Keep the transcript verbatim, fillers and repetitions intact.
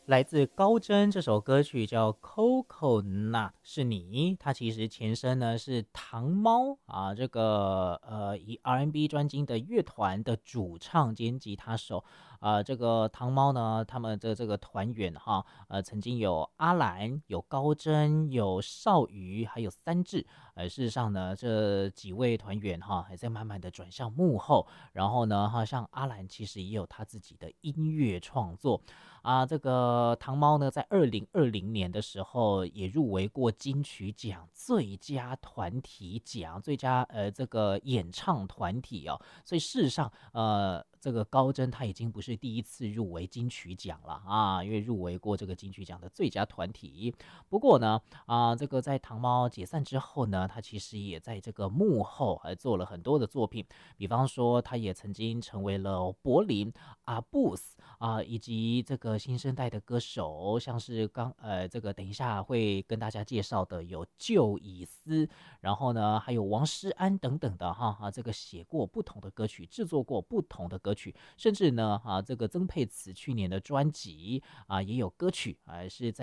来自高真这首歌曲叫《Coconut》，是你。它其实前身呢是糖猫啊，这个呃以 R and B 专精的乐团的主唱兼吉他手啊，这个糖猫呢，他们的这个团员哈，呃，曾经有阿兰、有高真、有少瑜，还有三智。呃，事实上呢，这几位团员哈，还在慢慢的转向幕后。然后呢，哈，像阿兰其实也有他自己的音乐创作。啊，这个糖猫呢，在二零二零年的时候也入围过金曲奖最佳团体奖、最佳呃这个演唱团体哦。所以事实上，呃，这个高真他已经不是第一次入围金曲奖了啊，因为入围过这个金曲奖的最佳团体。不过呢，啊，这个在糖猫解散之后呢，他其实也在这个幕后还做了很多的作品，比方说他也曾经成为了柏林阿布斯啊，以及这个新生代的歌手，像是刚呃这个等一下会跟大家介绍的有旧以斯，然后呢还有王诗安等等的哈啊，这个写过不同的歌曲，制作过不同的歌曲，甚至呢啊这个曾沛慈去年的专辑啊也有歌曲啊是在。